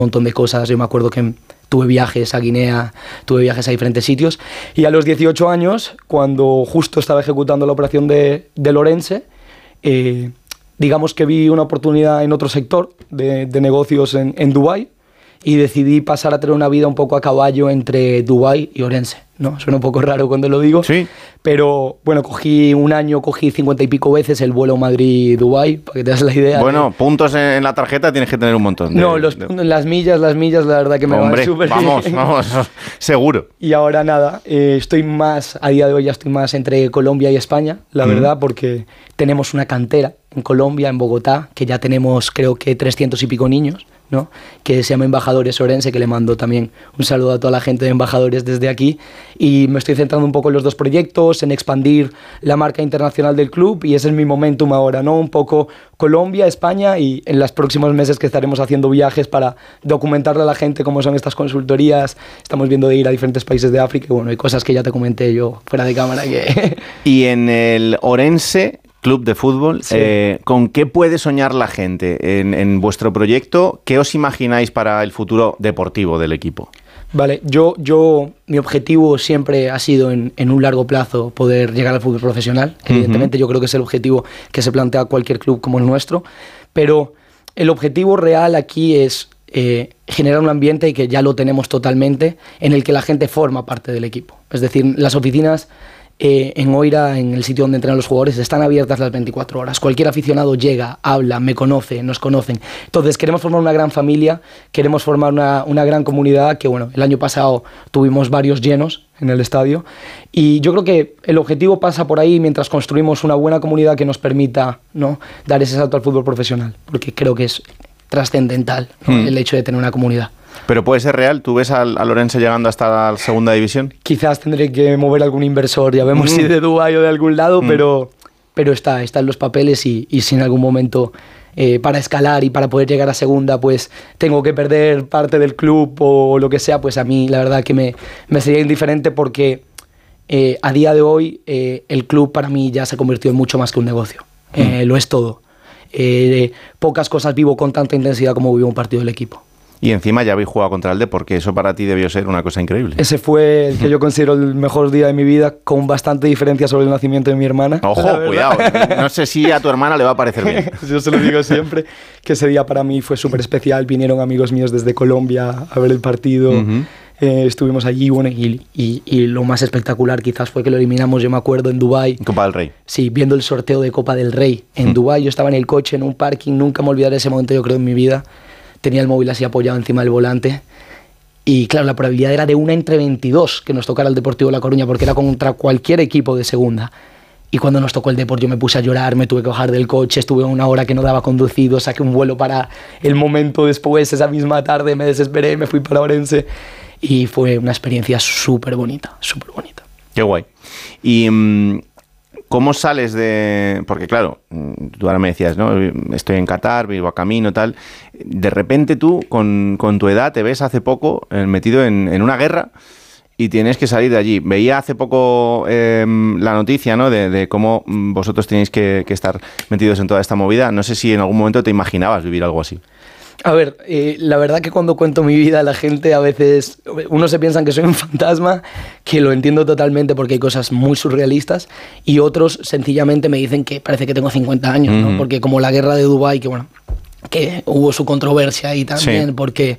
montón de cosas. Yo me acuerdo que tuve viajes a Guinea, tuve viajes a diferentes sitios. Y a los 18 años, cuando justo estaba ejecutando la operación de Orense, digamos que vi una oportunidad en otro sector de negocios en Dubái, y decidí pasar a tener una vida un poco a caballo entre Dubái y Orense, ¿no? Suena un poco raro cuando lo digo, sí, pero bueno, cogí 50 y pico veces el vuelo Madrid-Dubái, para que te das la idea. Bueno, puntos en la tarjeta tienes que tener un montón. No, las millas, la verdad que me van súper bien. Vamos, seguro. Y ahora nada, estoy más, a día de hoy ya estoy más entre Colombia y España, la verdad, porque tenemos una cantera en Colombia, en Bogotá, que ya tenemos creo que 300 y pico niños, ¿no? Que se llama Embajadores Orense, que le mando también un saludo a toda la gente de Embajadores desde aquí, y me estoy centrando un poco en los dos proyectos, en expandir la marca internacional del club, y ese es mi momentum ahora, ¿no? Un poco Colombia, España, y en los próximos meses que estaremos haciendo viajes para documentarle a la gente cómo son estas consultorías. Estamos viendo de ir a diferentes países de África, y bueno, hay cosas que ya te comenté yo fuera de cámara que... Y en el Orense Club de Fútbol, sí. ¿Con qué puede soñar la gente en vuestro proyecto? ¿Qué os imagináis para el futuro deportivo del equipo? Vale, mi objetivo siempre ha sido en un largo plazo poder llegar al fútbol profesional. Evidentemente, yo creo que es el objetivo que se plantea cualquier club como el nuestro, pero el objetivo real aquí es generar un ambiente, que ya lo tenemos totalmente, en el que la gente forma parte del equipo. Es decir, las oficinas en Oira, en el sitio donde entrenan los jugadores, están abiertas las 24 horas. Cualquier aficionado llega, habla, me conoce, nos conocen. Entonces queremos formar una gran familia, queremos formar una gran comunidad, que bueno, el año pasado tuvimos varios llenos en el estadio, y yo creo que el objetivo pasa por ahí mientras construimos una buena comunidad que nos permita, ¿no?, dar ese salto al fútbol profesional, porque creo que es trascendental, ¿no?, el hecho de tener una comunidad. ¿Pero puede ser real? ¿Tú ves al Orense llegando hasta la segunda división? Quizás tendré que mover algún inversor, ya vemos si de Dubái o de algún lado, pero está en los papeles, y si en algún momento para escalar y para poder llegar a segunda pues tengo que perder parte del club o lo que sea, pues a mí la verdad que me sería indiferente, porque a día de hoy el club para mí ya se convirtió en mucho más que un negocio. Lo es todo. Pocas cosas vivo con tanta intensidad como vivo un partido del equipo. Y encima ya habéis jugado contra el Depor, porque eso para ti debió ser una cosa increíble. Ese fue el que yo considero el mejor día de mi vida, con bastante diferencia sobre el nacimiento de mi hermana. Ojo, cuidado. No sé si a tu hermana le va a parecer bien. Yo se lo digo siempre, que ese día para mí fue súper especial. Vinieron amigos míos desde Colombia a ver el partido. Estuvimos allí, bueno, y lo más espectacular quizás fue que lo eliminamos, yo me acuerdo, en Dubái. Copa del Rey. Sí, viendo el sorteo de Copa del Rey en Dubái. Yo estaba en el coche, en un parking, nunca me olvidaré ese momento, yo creo, en mi vida. Tenía el móvil así apoyado encima del volante, y claro, la probabilidad era de 1 entre 22 que nos tocara el Deportivo La Coruña, porque era contra cualquier equipo de segunda. Y cuando nos tocó el Depor yo me puse a llorar, me tuve que bajar del coche, estuve una hora que no daba conducido, saqué un vuelo para el momento después, esa misma tarde me desesperé, me fui para Orense, y fue una experiencia súper bonita, súper bonita. Qué guay. Y ¿cómo sales de...? Porque claro, tú ahora me decías, ¿no? Estoy en Qatar, vivo a camino, tal. De repente tú, con tu edad, te ves hace poco metido en una guerra y tienes que salir de allí. Veía hace poco la noticia, ¿no?, de cómo vosotros tenéis que estar metidos en toda esta movida. No sé si en algún momento te imaginabas vivir algo así. A ver, la verdad que cuando cuento mi vida, la gente a veces, unos se piensan que soy un fantasma, que lo entiendo totalmente porque hay cosas muy surrealistas, y otros sencillamente me dicen que parece que tengo 50 años, ¿no? Porque como la guerra de Dubái, que bueno, que hubo su controversia ahí también, sí, porque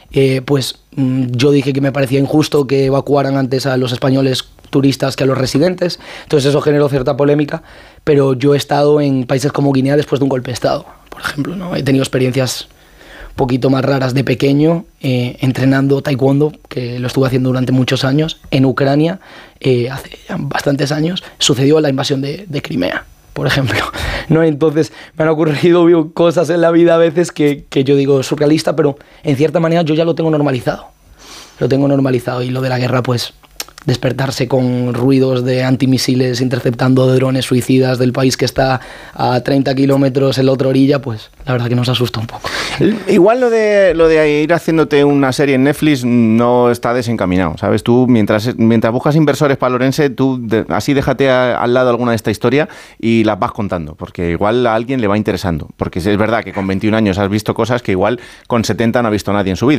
yo dije que me parecía injusto que evacuaran antes a los españoles turistas que a los residentes, entonces eso generó cierta polémica, pero yo he estado en países como Guinea después de un golpe de Estado, por ejemplo, ¿no? He tenido experiencias poquito más raras de pequeño, entrenando taekwondo, que lo estuve haciendo durante muchos años, en Ucrania, hace ya bastantes años, sucedió la invasión de Crimea, por ejemplo, ¿no? Entonces me han ocurrido cosas en la vida a veces que yo digo surrealista, pero en cierta manera yo ya lo tengo normalizado, y lo de la guerra pues despertarse con ruidos de antimisiles interceptando drones suicidas del país que está a 30 kilómetros en la otra orilla, pues la verdad que nos asusta un poco. Igual lo de ir haciéndote una serie en Netflix no está desencaminado, ¿sabes? Tú, mientras buscas inversores para Lorense, tú así déjate al lado alguna de esta historia y las vas contando, porque igual a alguien le va interesando. Porque es verdad que con 21 años has visto cosas que igual con 70 no ha visto nadie en su vida.